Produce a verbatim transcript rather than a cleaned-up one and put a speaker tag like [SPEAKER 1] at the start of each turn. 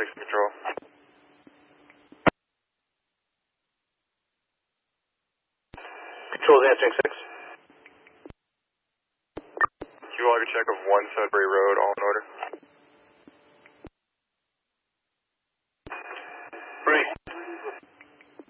[SPEAKER 1] six control.
[SPEAKER 2] Control's answering six.
[SPEAKER 1] Q log a check of one Sudbury Road, all in order.